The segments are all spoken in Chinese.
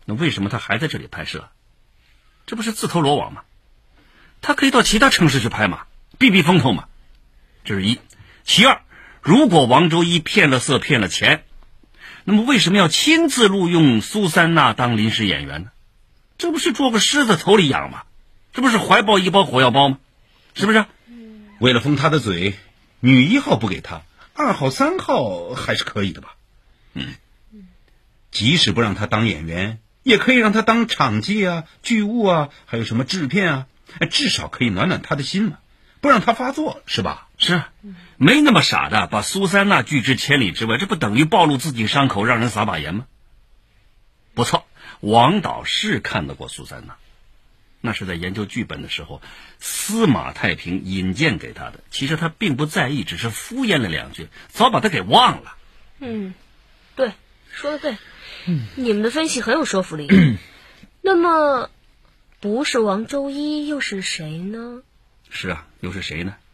那为什么他还在这里拍摄？这不是自投罗网吗？他可以到其他城市去拍嘛，避避风头嘛。这是一。其二，如果王周一骗了色骗了钱，那么为什么要亲自录用苏珊娜当临时演员呢？这不是捉个狮子头里养吗？这不是怀抱一包火药包吗？是不是？ 为了封他的嘴，女1号不给他，2号3号还是可以的吧。即使不让他当演员，也可以让他当场记啊、剧务啊，还有什么制片啊，至少可以暖暖他的心嘛，不让他发作，是吧？ 是，没那么傻的把苏珊娜拒之千里之外，这不等于暴露自己伤口，让人撒把盐吗？不错，王导是看得过苏珊娜，那是在研究剧本的时候，司马太平引荐给他的。其实他并不在意，只是敷衍了2句，早把他给忘了。 对，说的对。你们的分析很有说服力。那么，不是王周一又是谁呢？ 是啊，又是谁呢？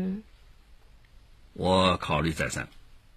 我考虑再三。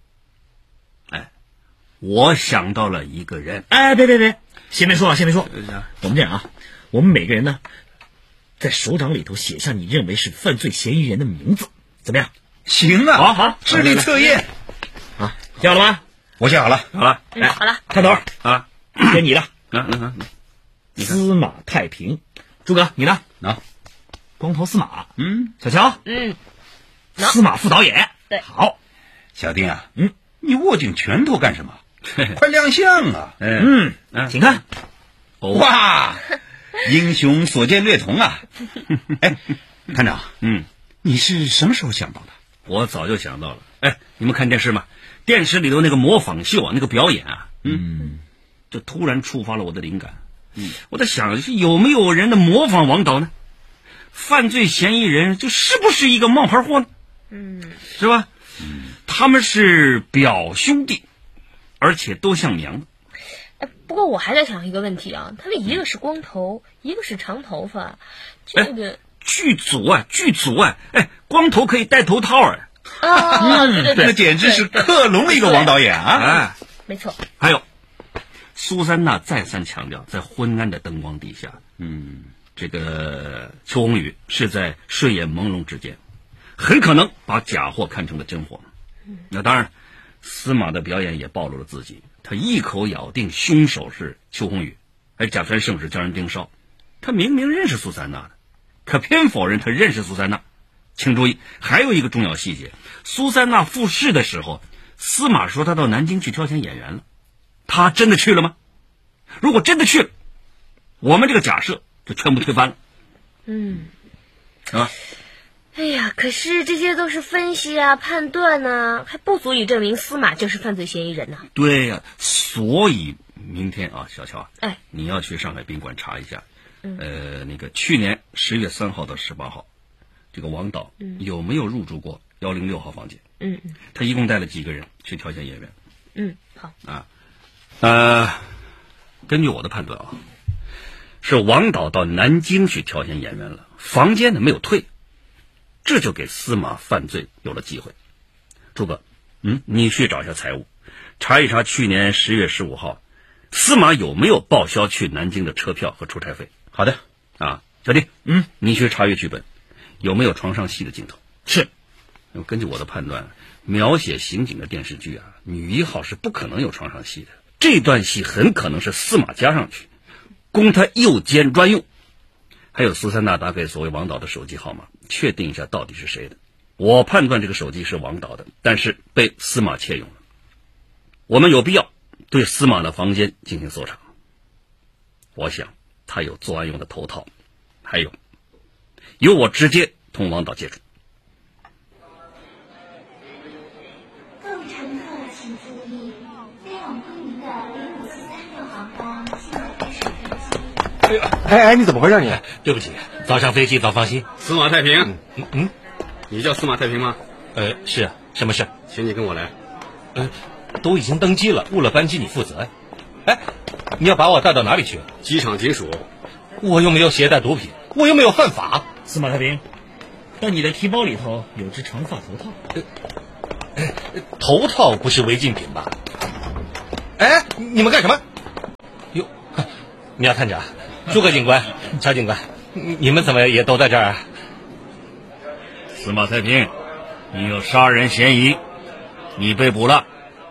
我想到了一个人。 别，先别说。我们这样啊，我们每个人呢，在手掌里头写下你认为是犯罪嫌疑人的名字，怎么样？ 行啊， 好， 智力测验。 写好了吗？ 我写好了。 好了， 好了， 探头啊， 给你的。 司马太平，诸葛你的光头司马，小乔，司马副导演， 对， 好， 小丁啊，你握紧拳头干什么？快亮相啊！ 请看， 哇，英雄所见略同啊！探长，你是什么时候想到的？ 我早就想到了。你们看电视吗？电视里头那个模仿秀啊，那个表演啊，就突然触发了我的灵感。我在想，有没有人的模仿王导呢？犯罪嫌疑人就是不是一个冒牌货呢？是吧？他们是表兄弟，而且都像娘。 不过我还在想一个问题啊，他们一个是光头，一个是长头发，这个剧组啊，光头可以戴头套对， 那简直是克隆了一个王导演啊！ 没错。 还有，苏珊娜再三强调，在昏暗的灯光底下，这个邱宏宇是在睡眼朦胧之间，很可能把假货看成了真货。那当然，司马的表演也暴露了自己，他一口咬定凶手是邱宏宇，假传圣旨叫人盯梢。他明明认识苏珊娜的，可偏否认他认识苏珊娜。请注意，还有一个重要细节，苏珊娜复试的时候，司马说他到南京去挑选演员了，他真的去了吗？如果真的去了，我们这个假设就全部推翻了。 哎呀，可是这些都是分析啊、判断啊，还不足以证明司马就是犯罪嫌疑人呢。 对呀，所以明天啊，小乔，你要去上海宾馆查一下，那个去年10月3号到18号，这个王导有没有入住过106号房间？他一共带了几个人去挑选演员？ 好根据我的判断啊，是王导到南京去挑选演员了，房间呢没有退，这就给司马犯罪有了机会。诸葛，你去找一下财务，查一查去年10月15号，司马有没有报销去南京的车票和出差费？ 好的， 小弟，你去查阅剧本，有没有床上戏的镜头？ 是。 根据我的判断，描写刑警的电视剧啊，女1号是不可能有床上戏的，这段戏很可能是司马加上去，供他诱奸专用。还有苏珊娜打给所谓王导的手机号码，确定一下到底是谁的。我判断这个手机是王导的，但是被司马窃用了。我们有必要对司马的房间进行搜查。我想他有作案用的头套，还有由我直接同王导接触。 各位乘客请注意，飞往昆明的0543号航班现在开始飞机。 你怎么回事你？ 对不起，早上飞机早放心。 司马太平，你叫司马太平吗？ 是啊，什么事？ 请你跟我来。 都已经登机了，误了班机你负责。你要把我带到哪里去？ 机场警署。 我又没有携带毒品，我又没有犯法。 司马太平，但你的提包里头有只长发头套。 头套不是违禁品吧？你们干什么？哟， 苗探长、诸葛警官、乔警官，你们怎么也都在这儿啊？ 司马太平，你有杀人嫌疑，你被捕了。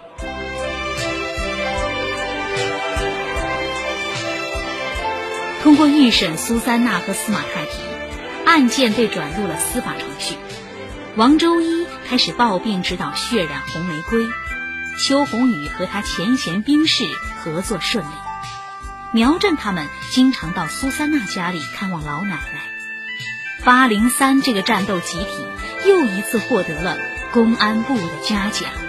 通过预审苏三娜和司马太平，案件被转入了司法程序。王周一开始抱病指导血染红玫瑰，邱宏宇和他前线兵士合作顺利。苗震他们经常到苏三娜家里看望老奶奶。803这个战斗集体又一次获得了公安部的嘉奖。